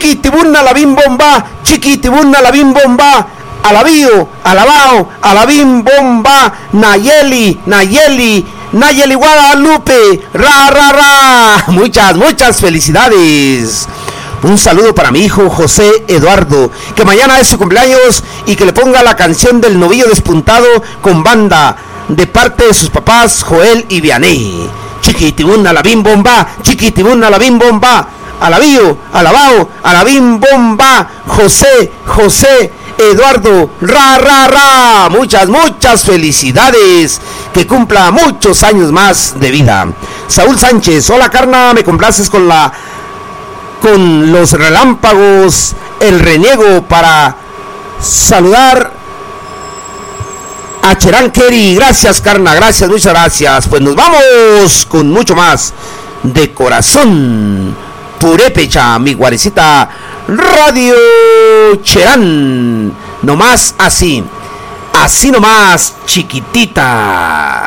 chiquitibuna la bim bomba, chiquitibuna la bim bomba, alabío, alabao, alabim bomba, Nayeli, Guadalupe, ra. Muchas felicidades. Un saludo para mi hijo José Eduardo, que mañana es su cumpleaños y que le ponga la canción del novillo despuntado con banda, de parte de sus papás Joel y Vianey. Chiquitibuna la bim bomba, chiquitibuna la bim bomba, alabío, alabao, alabim bomba, José Eduardo, ra. Muchas felicidades, que cumpla muchos años más de vida. Saúl Sánchez, hola Carna, me complaces con los relámpagos, el reniego, para saludar a Cherán Kerry. Gracias Carna, muchas gracias. Pues nos vamos con mucho más de corazón purépecha, mi guarecita Radio Cherán, nomás así nomás, chiquitita.